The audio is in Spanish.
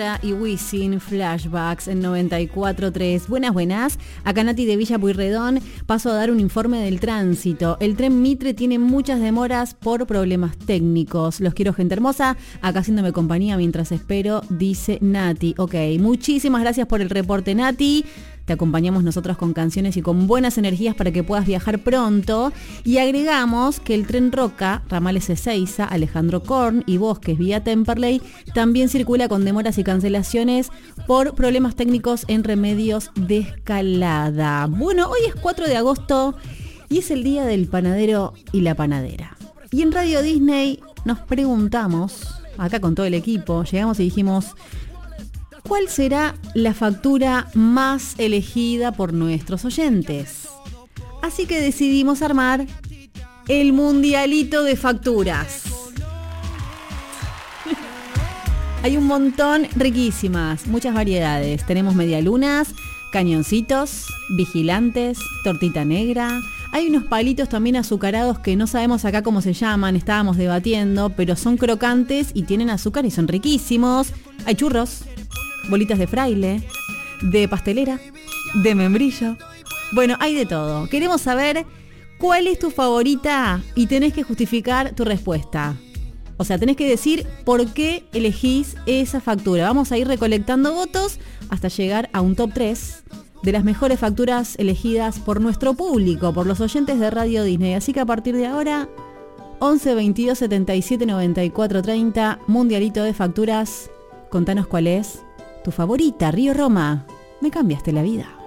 Y Wisin, Flashbacks en 94.3. Buenas. Acá Nati de Villa Pueyrredón. Paso a dar un informe del tránsito. El tren Mitre tiene muchas demoras por problemas técnicos. Los quiero, gente hermosa. Acá haciéndome compañía mientras espero, dice Nati. Ok, muchísimas gracias por el reporte, Nati. Te acompañamos nosotros con canciones y con buenas energías para que puedas viajar pronto. Y agregamos que el tren Roca, ramales Ezeiza, Alejandro Korn y Bosques vía Temperley también circula con demoras y cancelaciones por problemas técnicos en Remedios de Escalada. Bueno, hoy es 4 de agosto y es el día del panadero y la panadera. Y en Radio Disney nos preguntamos, acá con todo el equipo, llegamos y dijimos: ¿cuál será la factura más elegida por nuestros oyentes? Así que decidimos armar el mundialito de facturas. Hay un montón, riquísimas, muchas variedades. Tenemos medialunas, cañoncitos, vigilantes, tortita negra. Hay unos palitos también azucarados que no sabemos acá cómo se llaman, estábamos debatiendo, pero son crocantes y tienen azúcar y son riquísimos. Hay churros, bolitas de fraile, de pastelera, de membrillo. Bueno, hay de todo. Queremos saber cuál es tu favorita y tenés que justificar tu respuesta. O sea, tenés que decir por qué elegís esa factura. Vamos a ir recolectando votos hasta llegar a un top 3 de las mejores facturas elegidas por nuestro público, por los oyentes de Radio Disney. Así que a partir de ahora, 11 22 77 94 30, mundialito de facturas. Contanos cuál es tu favorita. Río Roma, me cambiaste la vida.